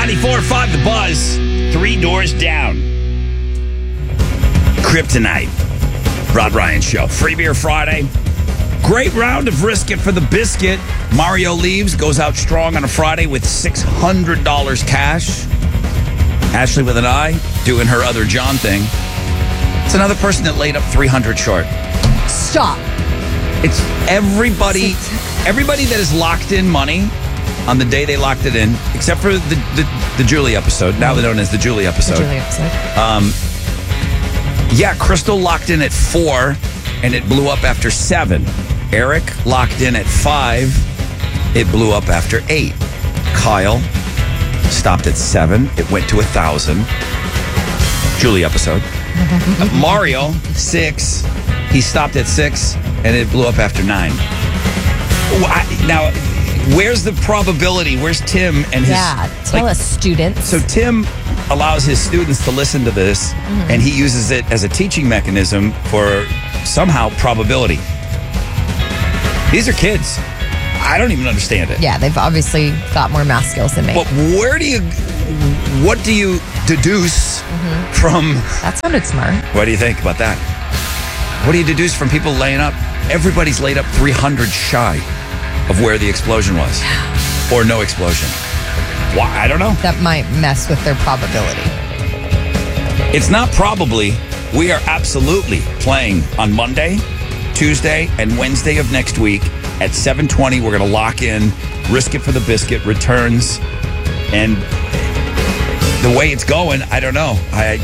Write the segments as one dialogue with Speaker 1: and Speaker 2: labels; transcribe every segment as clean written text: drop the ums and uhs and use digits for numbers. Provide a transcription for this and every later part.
Speaker 1: 94.5 The Buzz. 3 Doors Down. Kryptonite. Rod Ryan Show. Free Beer Friday. Great round of Risk It for the Biscuit. Mario leaves, goes out strong on a Friday with $600 cash. Ashley with an I, doing her other John thing. It's another person that laid up 300 short.
Speaker 2: Stop.
Speaker 1: It's everybody that is locked in money on the day they locked it in, except for the Julie episode. Now they're known as the Julie episode. Yeah, Crystal locked in at 4, and it blew up after 7. Eric locked in at 5. It blew up after 8. Kyle stopped at 7. It went to 1,000. Julie episode. Mario, 6. He stopped at 6, and it blew up after 9. Now, where's the probability? Where's Tim and his...
Speaker 2: Yeah, tell us, students.
Speaker 1: So Tim allows his students to listen to this, and he uses it as a teaching mechanism for somehow probability. These are kids. I don't even understand it.
Speaker 2: Yeah, they've obviously got more math skills than me.
Speaker 1: But what do you deduce from...
Speaker 2: That sounded smart.
Speaker 1: What do you think about that? What do you deduce from people laying up? Everybody's laid up 300 shy of where the explosion was. Or no explosion. Why? I don't know.
Speaker 2: That might mess with their probability.
Speaker 1: It's not probably. We are absolutely playing on Monday, Tuesday, and Wednesday of next week at 7:20. We're going to lock in Risk It for the Biscuit returns. And the way it's going, I don't know.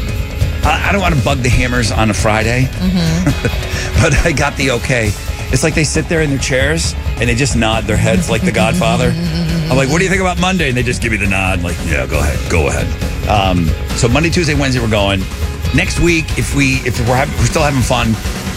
Speaker 1: I don't want to bug the Hammers on a Friday, but I got the okay. It's like they sit there in their chairs and they just nod their heads like the Godfather. I'm like, what do you think about Monday? And they just give me the nod. Like, yeah, go ahead. So Monday, Tuesday, Wednesday, we're going. Next week, if we're still having fun,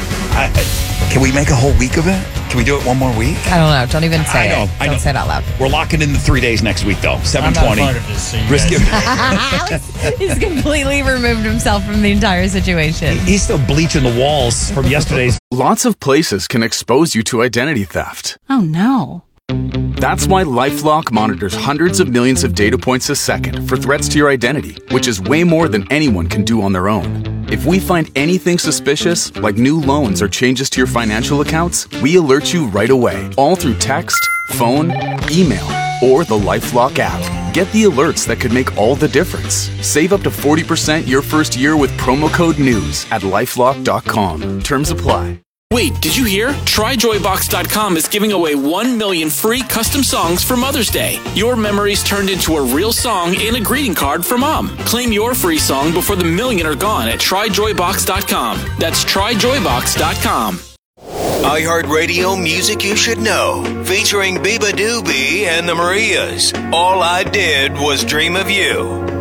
Speaker 1: can we make a whole week of it? Can we do it one more week?
Speaker 2: I don't know. Don't even say it.
Speaker 1: I know.
Speaker 2: Don't say it out loud.
Speaker 1: We're locking in the 3 days next week, though. 7:20.
Speaker 3: I'm not part of this, so
Speaker 1: Risk it.
Speaker 2: Alex has completely removed himself from the entire situation.
Speaker 1: He's still bleaching the walls from yesterday's.
Speaker 4: Lots of places can expose you to identity theft.
Speaker 5: Oh, no.
Speaker 4: That's why LifeLock monitors hundreds of millions of data points a second for threats to your identity, which is way more than anyone can do on their own. If we find anything suspicious, like new loans or changes to your financial accounts, we alert you right away, all through text, phone, email, or the LifeLock app. Get the alerts that could make all the difference. Save up to 40% your first year with promo code NEWS at LifeLock.com. Terms apply.
Speaker 6: Wait, did you hear? TryJoyBox.com is giving away 1 million free custom songs for Mother's Day. Your memories turned into a real song and a greeting card for Mom. Claim your free song before the million are gone at TryJoyBox.com. That's TryJoyBox.com.
Speaker 7: iHeartRadio Music You Should Know, featuring Biba Doobie and the Marias. All I Did Was Dream of You.